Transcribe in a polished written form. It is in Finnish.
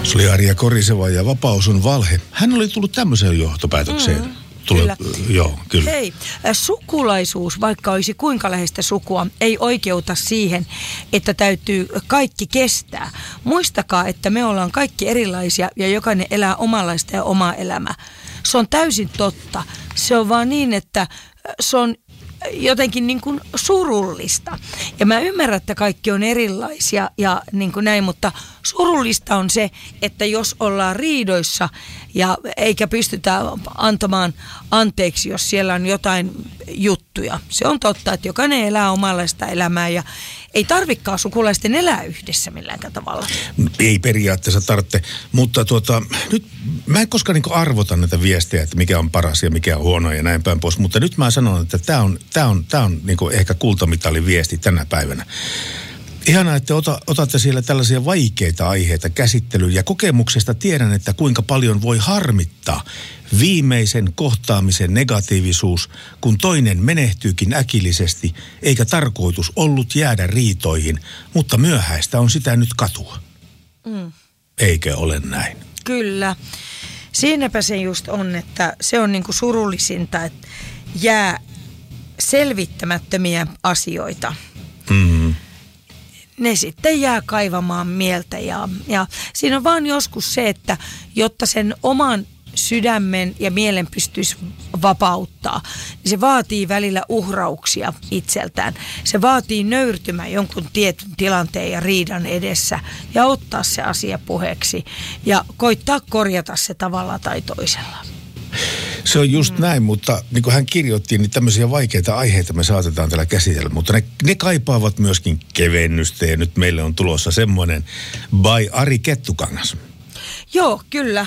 Se oli Arja Koriseva ja Vapaus on valhe. Hän oli tullut tämmöiseen johtopäätökseen. Kyllä. Joo, kyllä. Hei, sukulaisuus, vaikka olisi kuinka läheistä sukua, ei oikeuta siihen, että täytyy kaikki kestää. Muistakaa, että me ollaan kaikki erilaisia ja jokainen elää omanlaista ja omaa elämää. Se on täysin totta. Se on vaan niin, että se on jotenkin niin kuin surullista. Ja mä ymmärrän, että kaikki on erilaisia ja niin kuin näin, mutta surullista on se, että jos ollaan riidoissa ja eikä pystytä antamaan anteeksi, jos siellä on jotain juttuja. Se on totta, että jokainen elää omanlaista elämää ja ei tarvikaan sukulaisten elää yhdessä millään tavalla. Ei periaatteessa tarvitse, mutta nyt mä en koskaan niin arvota näitä viestejä, että mikä on paras ja mikä on huono ja näin päin pois, mutta nyt mä sanon, että tämä on niin ehkä kultamitalin viesti tänä päivänä. Ihanaa, että otatte siellä tällaisia vaikeita aiheita käsittelyyn ja kokemuksesta tiedän, että kuinka paljon voi harmittaa viimeisen kohtaamisen negatiivisuus, kun toinen menehtyykin äkillisesti, eikä tarkoitus ollut jäädä riitoihin, mutta myöhäistä on sitä nyt katua. Eikö ole näin? Kyllä. Siinäpä se just on, että se on niinku surullisinta, että jää selvittämättömiä asioita. Ne sitten jää kaivamaan mieltä ja siinä on vaan joskus se, että jotta sen oman sydämen ja mielen pystyisi vapauttaa, niin se vaatii välillä uhrauksia itseltään. Se vaatii nöyrtymään jonkun tietyn tilanteen ja riidan edessä ja ottaa se asia puheeksi ja koittaa korjata se tavalla tai toisella. Se on just näin, mutta niin kuin hän kirjoitti, niin tämmöisiä vaikeita aiheita me saatetaan täällä käsitellä, mutta ne kaipaavat myöskin kevennystä ja nyt meille on tulossa semmoinen by Ari Kettukangas. Joo, kyllä.